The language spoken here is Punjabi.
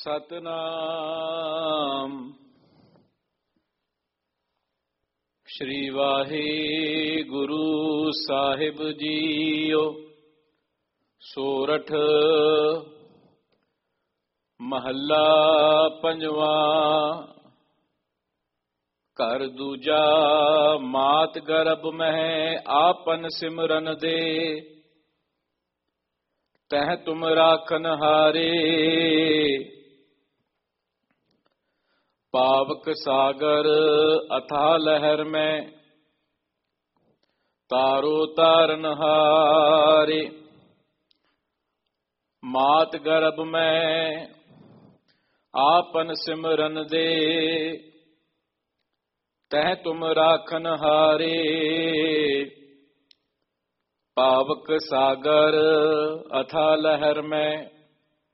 ਸਤਨਾਮ ਸ਼੍ਰੀ ਵਾਹਿਗੁਰੂ ਸਾਹਿਬ ਜੀਓ। ਸੋਰਠ ਮਹੱਲਾ ਪੰਜਵਾਂ। ਘਰ ਦੂਜਾ ਮਾਤ ਗਰਭ ਮਹਿ ਆਪਨ ਸਿਮਰਨ ਦੇ, ਤਹ ਤੁਮ ਰਾਖਨ ਹਾਰੇ। ਪਾਵਕ ਸਾਗਰ ਅਥਾ ਲਹਿਰ ਮੈਂ, ਤਾਰੋ ਤਾਰਨ ਹਾਰੇ। ਮਾਤ ਗਰਭ ਮੈਂ ਆਪਨ ਸਿਮਰਨ ਦੇ, ਤਹ ਤੁਮ ਰਾਖਨ ਹਾਰੇ। ਪਾਵਕ ਸਾਗਰ ਅਥਾ ਲਹਿਰ ਮੈਂ,